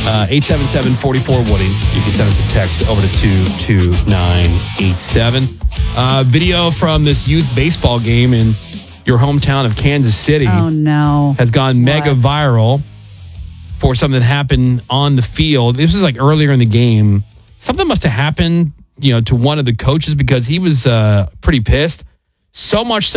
877-44-WOODY. You can send us a text over to 22987. Video from this youth baseball game in your hometown of Kansas City. Oh, no. Has gone mega viral for something that happened on the field. This was like earlier in the game. Something must have happened, to one of the coaches because he was pretty pissed. So much so